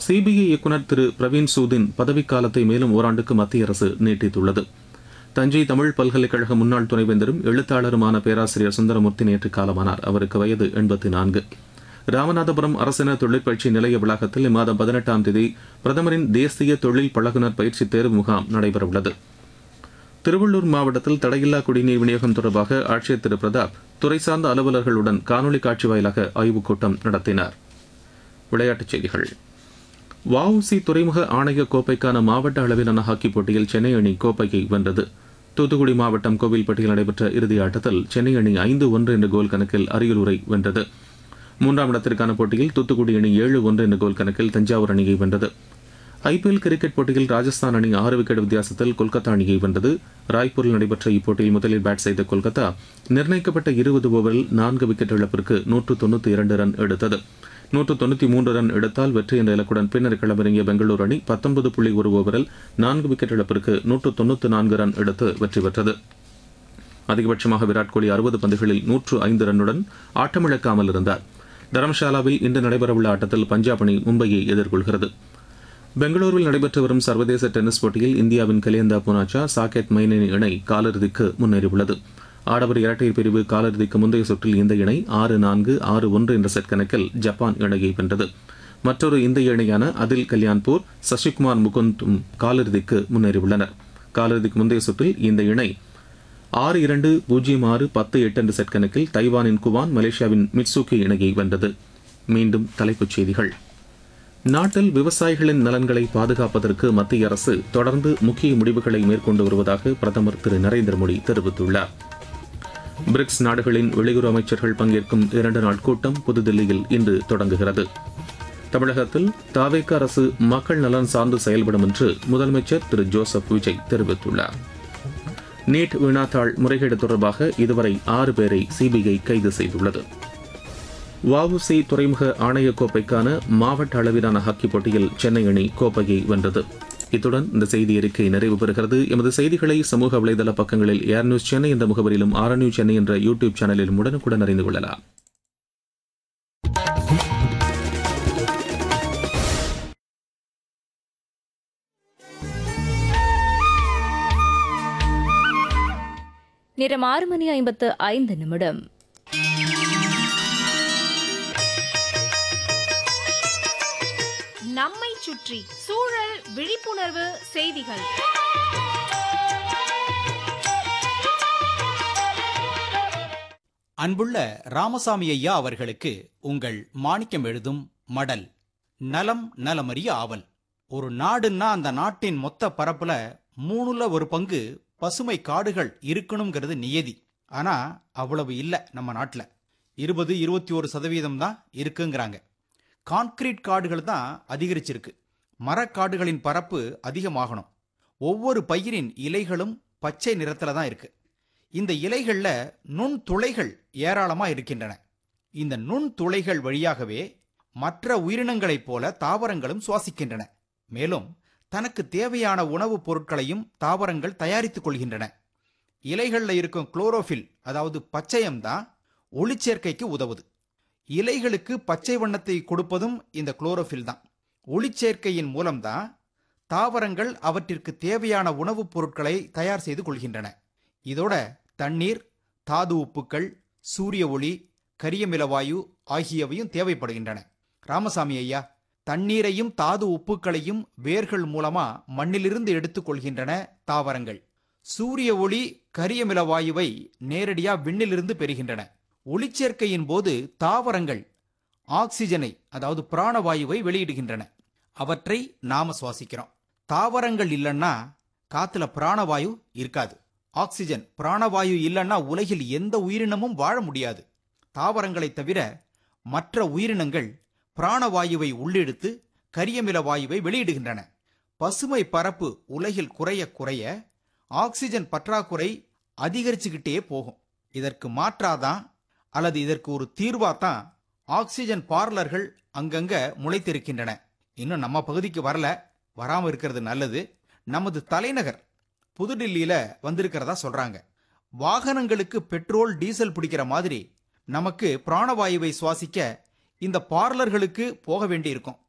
CBI இயக்குநர் திரு பிரவீன் சூதின் பதவிக்காலத்தை மேலும் ஓராண்டுக்கு மத்திய அரசு நீட்டித்துள்ளது. தஞ்சை தமிழ் பல்கலைக்கழக முன்னாள் துணைவேந்தரும் எழுத்தாளருமான பேராசிரியர் சுந்தரமூர்த்தி நேற்று காலமானார். அவருக்கு வயது 84. ராமநாதபுரம் அரசினர் தொழிற்பயிற்சி நிலைய வளாகத்தில் இம்மாதம் 18ஆம் தேதி பிரதமரின் தேசிய தொழில் பழகுனர் பயிற்சி தேர்வு முகாம் நடைபெறவுள்ளது. திருவள்ளூர் மாவட்டத்தில் தடையில்லா குடிநீர் விநியோகம் தொடர்பாக ஆட்சியர் திரு பிரதாப் துறை சார்ந்த அலுவலர்களுடன் காணொலி காட்சி வாயிலாக ஆய்வுக் கூட்டம் நடத்தினார். விளையாட்டுச் செய்திகள். வஉசி துறைமுக ஆணைய கோப்பைக்கான மாவட்ட அளவிலான ஹாக்கி போட்டியில் சென்னை அணி கோப்பையை வென்றது. தூத்துக்குடி மாவட்டம் கோவில்பட்டியில் நடைபெற்ற இறுதி ஆட்டத்தில் சென்னை அணி 5-1 என்ற கோல் கணக்கில் அரியலூரை வென்றது. 3ஆம் இடத்திற்கான போட்டியில் தூத்துக்குடி அணி 7-1 என்ற கோல் கணக்கில் தஞ்சாவூர் அணியை வென்றது. ஐபிஎல் கிரிக்கெட் போட்டியில் ராஜஸ்தான் அணி 6 விக்கெட் வித்தியாசத்தில் கொல்கத்தா அணியை வென்றது. ராய்ப்பூரில் நடைபெற்ற இப்போட்டியில் முதலில் பேட் செய்த கொல்கத்தா நிர்ணயிக்கப்பட்ட 20 ஓவரில் 4 விக்கெட் இழப்பிற்கு 192 ரன் எடுத்தது. 193 ரன் எடுத்தால் வெற்றி என்ற இலக்குடன் பின்னர் களமிறங்கிய பெங்களூரு அணி 19.1 ஓவரில் 4 விக்கெட் இழப்பிற்கு 194 ரன் எடுத்து வெற்றி பெற்றது. அதிகபட்சமாக விராட் கோலி 60 பந்துகளில் 105 ரன்னுடன் ஆட்டமிழக்காமல் இருந்தார். தரம்ஷாலாவில் இன்று நடைபெறவுள்ள ஆட்டத்தில் பஞ்சாப் அணி மும்பையை எதிர்கொள்கிறது. பெங்களூருவில் நடைபெற்று வரும் சர்வதேச டென்னிஸ் போட்டியில் இந்தியாவின் கலியந்தா பூனாச்சா சாகேத் மைனேனி இணை காலிறுதிக்கு முன்னேறியுள்ளது. ஆடவர் இரட்டையர் பிரிவு காலிறுதிக்கு முந்தைய சுற்றில் இந்த இணை 6-4, 6-1 என்ற செட் கணக்கில் ஜப்பான் இணையை வென்றது. மற்றொரு இந்திய இணையான அதில் கல்யாண்பூர், சசிகுமார் முகுந்தும் காலிறுதிக்கு முன்னேறியுள்ளனர். காலிறுதிக்கு முந்தைய சுற்றில் இந்த இணை 6-2, 0-6, 10-8 என்ற செட் கணக்கில் தைவானின் குவான், மலேசியாவின் மிட்சுகி இணையை வென்றது. மீண்டும் தலைப்புச் செய்திகள். நாட்டில் விவசாயிகளின் நலன்களை பாதுகாப்பதற்கு மத்திய அரசு தொடர்ந்து முக்கிய முடிவுகளை மேற்கொண்டு வருவதாக பிரதமர் திரு நரேந்திர மோடி தெரிவித்துள்ளார். பிரிக்ஸ் நாடுகளின் வெளியுறவு அமைச்சர்கள் பங்கேற்கும் 2 நாள் கூட்டம் புதுதில்லியில் இன்று தொடங்குகிறது. தமிழகத்தில் தவேக அரசு மக்கள் நலன் சார்ந்து செயல்படும் என்று முதலமைச்சர் திரு ஜோசப் விஜய் தெரிவித்துள்ளார். நீட் வினாத்தாள் முறைகேடு தொடர்பாக இதுவரை 6 பேரை சிபிஐ கைது செய்துள்ளது. வஉசி துறைமுக ஆணைய கோப்பைக்கான மாவட்ட அளவிலான ஹாக்கி போட்டியில் சென்னை அணி கோப்பையை வென்றது. இத்துடன் இந்த செய்தி அறிக்கை நிறைவு பெறுகிறது. எமது செய்திகளை சமூக வலைதள பக்கங்களில் ஏர் நியூஸ் சென்னை என்ற முகவரியிலும் ஆர் நியூஸ் சென்னை என்ற யூடியூப் சேனலிலும் உடனுக்குடன் அறிந்து கொள்ளலாம். நேரம் 6:55. நம்மை சுற்றி சூழல் விழிப்புணர்வு செய்திகள். அன்புள்ள ராமசாமி ஐயா அவர்களுக்கு உங்கள் மாணிக்கம் எழுதும் மடல். நலம் நலமறிய ஆவல். ஒரு நாடுன்னா அந்த நாட்டின் மொத்த பரப்புல 1/3 பங்கு பசுமை காடுகள் இருக்கணுங்கிறது நியதி. ஆனா அவ்வளவு இல்ல. நம்ம நாட்டுல 20-21% தான் இருக்குங்கிறாங்க. கான்கிரீட் காடுகள் தான் அதிகரிச்சிருக்கு. மரக்காடுகளின் பரப்பு அதிகமாகணும். ஒவ்வொரு பயிரின் இலைகளும் பச்சை நிறத்துல தான் இருக்கு. இந்த இலைகள்ல நுண்துளைகள் ஏராளமா இருக்கின்றன. இந்த நுண்துளைகள் வழியாகவே மற்ற உயிரினங்களைப் போல தாவரங்களும் சுவாசிக்கின்றன. மேலும் தனக்கு தேவையான உணவுப் பொருட்களையும் தாவரங்கள் தயாரித்துக் கொள்கின்றன. இலைகள்ல இருக்கும் குளோரோஃபில், அதாவது பச்சையம் தான் ஒளிச்சேர்க்கைக்கு உதவுது. இலைகளுக்கு பச்சை வண்ணத்தை கொடுப்பதும் இந்த குளோரோஃபில் தான். ஒளிச்சேர்க்கையின் மூலம்தான் தாவரங்கள் அவற்றிற்கு தேவையான உணவுப் பொருட்களை தயார் செய்து கொள்கின்றன. இதோட தண்ணீர், தாது உப்புக்கள், சூரிய ஒளி, கரியமிலவாயு ஆகியவையும் தேவைப்படுகின்றன. ராமசாமி ஐயா, தண்ணீரையும் தாது உப்புக்களையும் வேர்கள் மூலமா மண்ணிலிருந்து எடுத்துக் கொள்கின்றன தாவரங்கள். சூரிய ஒளி, கரியமிலவாயுவை நேரடியா விண்ணிலிருந்து பெறுகின்றன. ஒளிச்சேர்க்கையின் போது தாவரங்கள் ஆக்சிஜனை, அதாவது பிராணவாயுவை வெளியிடுகின்றன. அவற்றை நாம சுவாசிக்கிறோம். தாவரங்கள் இல்லைன்னா காத்துல பிராணவாயு இருக்காது. ஆக்சிஜன், பிராணவாயு இல்லைன்னா உலகில் எந்த உயிரினமும் வாழ முடியாது. தாவரங்களை தவிர மற்ற உயிரினங்கள் பிராணவாயுவை உள்ளெடுத்து கரியமில வாயுவை வெளியிடுகின்றன. பசுமை பரப்பு உலகில் குறைய குறைய ஆக்சிஜன் பற்றாக்குறை அதிகரிச்சுக்கிட்டே போகும். இதற்கு மாற்றாதான் அல்லது இதற்கு ஒரு தீர்வாதான் ஆக்சிஜன் பார்லர்கள் அங்கங்க முளைத்திருக்கின்றன. இன்னும் நம்ம பகுதிக்கு வரல, வராம இருக்கிறது நல்லது. நமது தலைநகர் புதுடில்லியில வந்திருக்கிறதா சொல்றாங்க. வாகனங்களுக்கு பெட்ரோல், டீசல் பிடிக்கிற மாதிரி நமக்கு பிராணவாயுவை சுவாசிக்க இந்த பார்லர்களுக்கு போக வேண்டி இருக்கும்.